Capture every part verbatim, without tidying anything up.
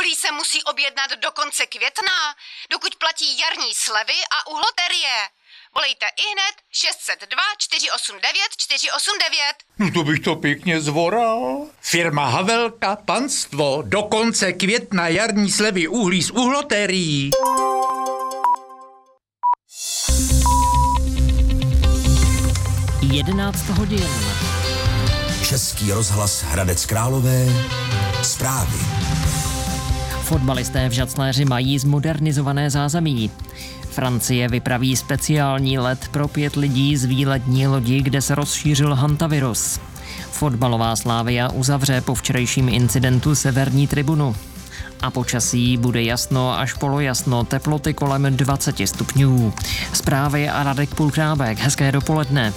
Uhlí se musí objednat do konce května, dokud platí jarní slevy a uhloterie. Volejte ihned šest set dva čtyři osm devět čtyři osm devět. No to bych to pěkně zvoral. Firma Havelka, panstvo, do konce května jarní slevy uhlí z uhlotérií. jedenáct hodin. Český rozhlas Hradec Králové. Zprávy. Fotbalisté v Žacléři mají zmodernizované zázemí. Francie vypraví speciální let pro pět lidí z výletní lodi, kde se rozšířil hantavirus. Fotbalová Slavia uzavře po včerejším incidentu severní tribunu. A počasí bude jasno až polojasno, teploty kolem dvacet stupňů. Zprávy a Radek Pulkrábek. Hezké dopoledne.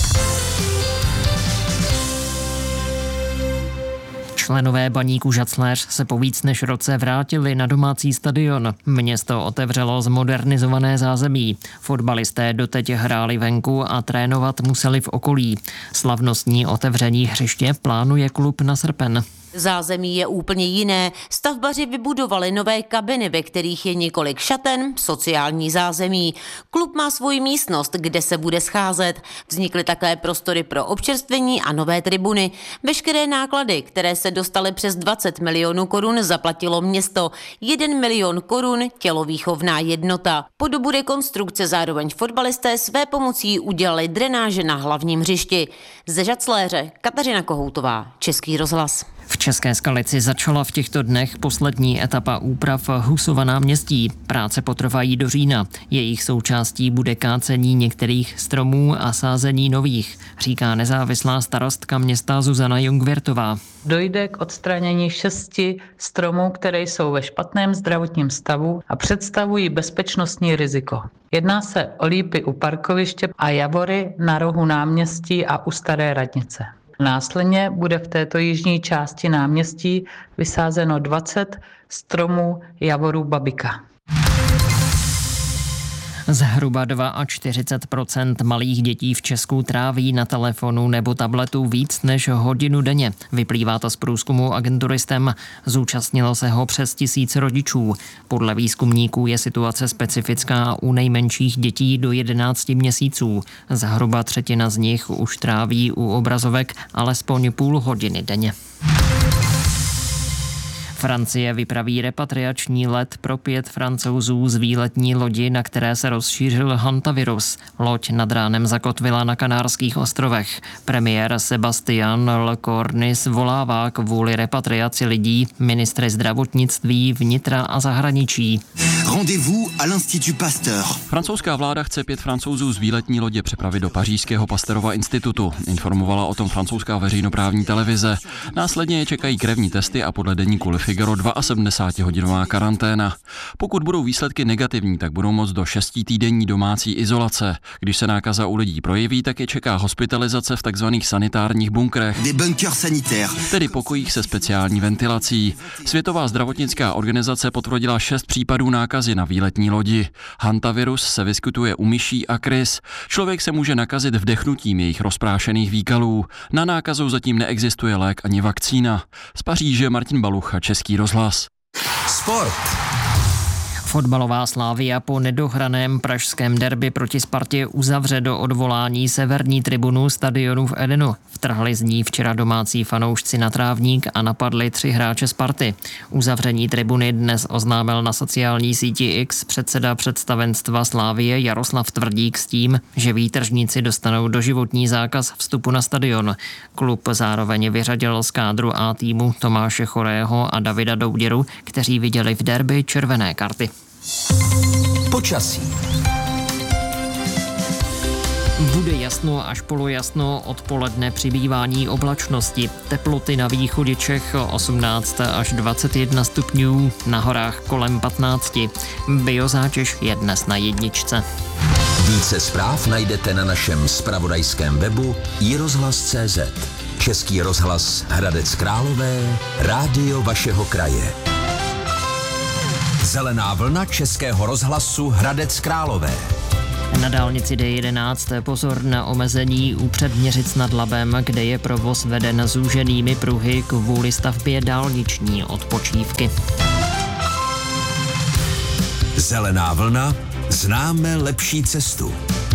Členové Baníku Žacléř se po víc než roce vrátili na domácí stadion. Město otevřelo zmodernizované zázemí. Fotbalisté doteď hráli venku a trénovat museli v okolí. Slavnostní otevření hřiště plánuje klub na srpen. Zázemí je úplně jiné. Stavbaři vybudovali nové kabiny, ve kterých je několik šaten, sociální zázemí. Klub má svoji místnost, kde se bude scházet. Vznikly také prostory pro občerstvení a nové tribuny. Veškeré náklady, které se dostaly přes dvacet milionů korun, zaplatilo město. jeden milion korun tělovýchovná jednota. Po dobu rekonstrukce zároveň fotbalisté své pomocí udělali drenáže na hlavním hřišti. Ze Žacléře Kateřina Kohoutová, Český rozhlas. V České Skalici začala v těchto dnech poslední etapa úprav Husova náměstí. Práce potrvají do října. Jejich součástí bude kácení některých stromů a sázení nových, říká nezávislá starostka města Zuzana Jungwirtová. Dojde k odstranění šesti stromů, které jsou ve špatném zdravotním stavu a představují bezpečnostní riziko. Jedná se o lípy u parkoviště a javory na rohu náměstí a u staré radnice. Následně bude v této jižní části náměstí vysázeno dvacet stromů javorů babika. Zhruba čtyřicet dva procent malých dětí v Česku tráví na telefonu nebo tabletu víc než hodinu denně. Vyplývá to z průzkumu agentury STEM. Zúčastnilo se ho přes tisíc rodičů. Podle výzkumníků je situace specifická u nejmenších dětí do jedenácti měsíců. Zhruba třetina z nich už tráví u obrazovek alespoň půl hodiny denně. Francie vypraví repatriační let pro pět Francouzů z výletní lodi, na které se rozšířil hantavirus. Loď nad ránem zakotvila na Kanárských ostrovech. Premiér Sébastien Lecornu volává kvůli repatriaci lidí ministry zdravotnictví, vnitra a zahraničí. Rendez-vous à l'Institut Pasteur. Francouzská vláda chce pět Francouzů z výletní lodě přepravit do pařížského Pasteurova institutu. Informovala o tom francouzská veřejnoprávní televize. Následně je čekají krevní testy a podle deníku Le Figaro sedmdesátihodinová karanténa. Pokud budou výsledky negativní, tak budou moct do šestitýdenní domácí izolace. Když se nákaza u lidí projeví, tak je čeká hospitalizace v takzvaných sanitárních bunkrech. Des bunkers sanitaires. Tedy pokojích se speciální ventilací. Světová zdravotnická organizace potvrdila šest případů nákazy na výletní lodi. Hantavirus se vyskytuje u myší a krys. Člověk se může nakazit vdechnutím jejich rozprášených výkalů. Na nákazu zatím neexistuje lék ani vakcína. Z Paříže Martin Balucha, Český rozhlas. Sport. Fotbalová Slavia po nedohraném pražském derby proti Spartě uzavře do odvolání severní tribunu stadionu v Edenu. Vtrhli z ní včera domácí fanoušci na trávník a napadli tři hráče Sparty. Uzavření tribuny dnes oznámil na sociální síti X předseda představenstva Slavie Jaroslav Tvrdík s tím, že výtržníci dostanou doživotní zákaz vstupu na stadion. Klub zároveň vyřadil z kádru A týmu Tomáše Chorého a Davida Douděru, kteří viděli v derby červené karty. Počasí. Bude jasno až polojasno, odpoledne přibývání oblačnosti. Teploty na východě Čech osmnáct až dvacet jedna stupňů, na horách kolem patnáct. Biozátěž je dnes na jedničce. Více zpráv najdete na našem zpravodajském webu i rozhlas tečka cé zet. Český rozhlas Hradec Králové, rádio vašeho kraje. Zelená vlna Českého rozhlasu Hradec Králové. Na dálnici D jedenáct pozor na omezení u Předměřic nad Labem, kde je provoz veden zúženými pruhy kvůli stavbě dálniční odpočívky. Zelená vlna, známe lepší cestu.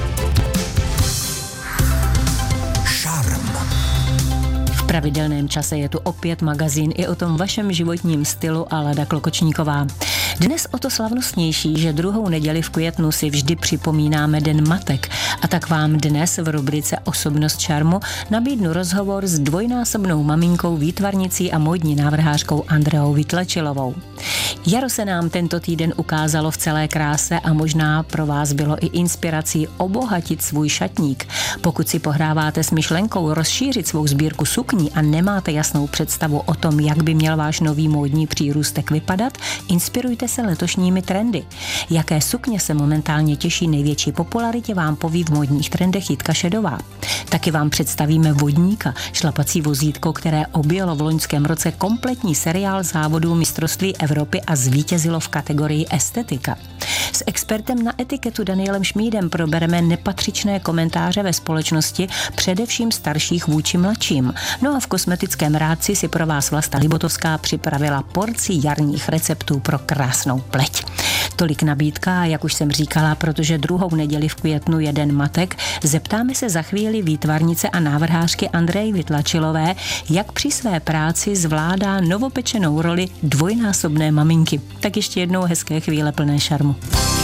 Šarm. V pravidelném čase je tu opět magazín i o tom vašem životním stylu a Lada Klokočníková. Dnes o to slavnostnější, že druhou neděli v květnu si vždy připomínáme Den matek a tak vám dnes v rubrice Osobnost šarmu nabídnu rozhovor s dvojnásobnou maminkou, výtvarnicí a módní návrhářkou Andreou Vytlačilovou. Jaro se nám tento týden ukázalo v celé kráse a možná pro vás bylo i inspirací obohatit svůj šatník. Pokud si pohráváte s myšlenkou rozšířit svou sbírku sukní a nemáte jasnou představu o tom, jak by měl váš nový módní přírůstek vypadat, inspirujte se letošními trendy. Jaké sukně se momentálně těší největší popularitě, vám poví v módních trendech Jitka Šedová. Taky vám představíme vodníka, šlapací vozítko, které objelo v loňském roce kompletní seriál závodů mistrovství Evropy a zvítězilo v kategorii estetika. S expertem na etiketu Danielem Šmídem probereme nepatřičné komentáře ve společnosti, především starších vůči mladším. No a v kosmetickém rádci si pro vás Vlasta Libotovská připravila porci jarních receptů pro krásnou pleť. Tolik nabídka, jak už jsem říkala, protože druhou neděli v květnu je Den matek, zeptáme se za chvíli výtvarnice a návrhářky Andreji Vytlačilové, jak při své práci zvládá novopečenou roli dvojnásobné maminky. Tak ještě jednou hezké chvíle plné šarmu.